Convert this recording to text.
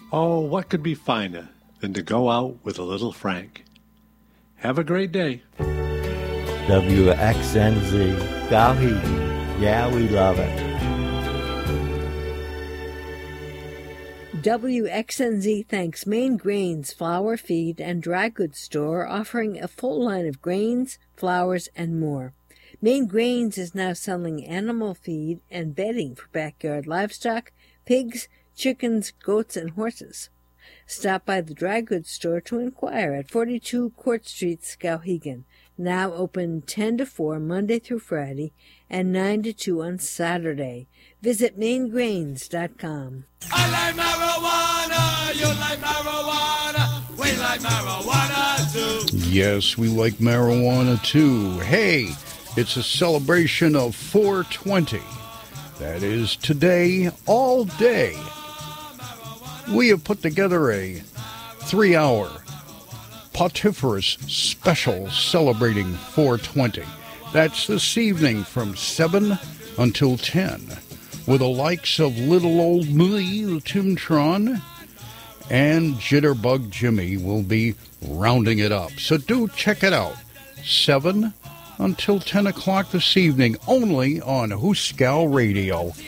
Oh, what could be finer than to go out with a little Frank? Have a great day. WXNZ, Skowhegan. Yeah, we love it. WXNZ thanks Maine Grains Flour, Feed, and Dry Goods Store, offering a full line of grains, flours, and more. Maine Grains is now selling animal feed and bedding for backyard livestock, pigs, chickens, goats, and horses. Stop by the Dry Goods Store to inquire at 42 Court Street, Skowhegan. Now open 10 to 4 Monday through Friday and 9 to 2 on Saturday. Visit maingrains.com. I like marijuana, you like marijuana, we like marijuana too. Yes, we like marijuana too. Hey, it's a celebration of 420. That is today, all day. We have put together a 3-hour Potiphorus special celebrating 420. That's this evening from 7 until 10, with the likes of Little Old Me, the Tombtron, and Jitterbug Jimmy will be rounding it up. So do check it out. 7 until 10 o'clock this evening, only on Hooskow Radio.